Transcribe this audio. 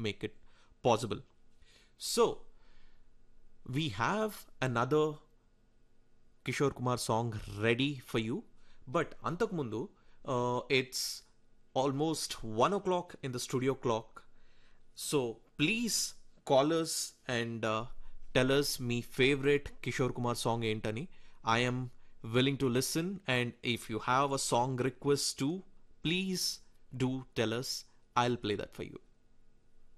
make it possible. So, we have another Kishore Kumar song ready for you. But Antakmundu, it's almost 1 o'clock in the studio clock. So please call us and tell us me favorite Kishore Kumar song entani. I am willing to listen, and if you have a song request too, please do tell us. I'll play that for you.